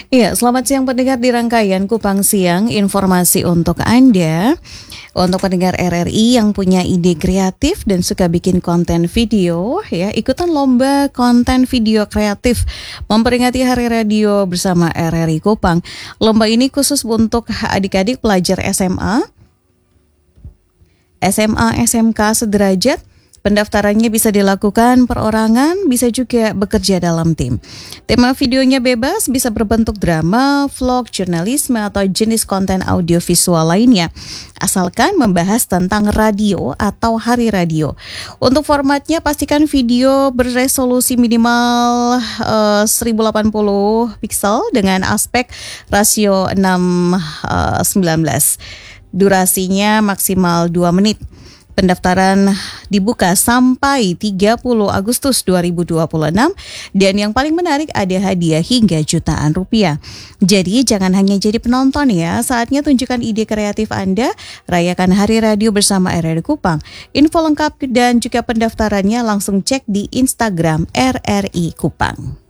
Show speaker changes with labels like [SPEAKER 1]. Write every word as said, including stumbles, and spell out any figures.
[SPEAKER 1] Iya, selamat siang pendengar di rangkaian Kupang Siang, informasi untuk Anda. Untuk pendengar R R I yang punya ide kreatif dan suka bikin konten video, ya, ikutan lomba konten video kreatif memperingati Hari Radio bersama R R I Kupang. Lomba ini khusus untuk adik-adik pelajar S M A, S M A, S M K sederajat. Pendaftarannya bisa dilakukan perorangan, bisa juga bekerja dalam tim. Tema videonya bebas, bisa berbentuk drama, vlog, jurnalisme, atau jenis konten audiovisual lainnya. Asalkan membahas tentang radio atau hari radio. Untuk formatnya, pastikan video berresolusi minimal uh, seribu delapan puluh piksel dengan aspek rasio enam sembilan belas. Durasinya maksimal dua menit. Pendaftaran dibuka sampai tiga puluh Agustus dua ribu dua puluh enam dan yang paling menarik ada hadiah hingga jutaan rupiah. Jadi jangan hanya jadi penonton ya, saatnya tunjukkan ide kreatif Anda, rayakan Hari Radio bersama R R I Kupang. Info lengkap dan juga pendaftarannya langsung cek di Instagram R R I Kupang.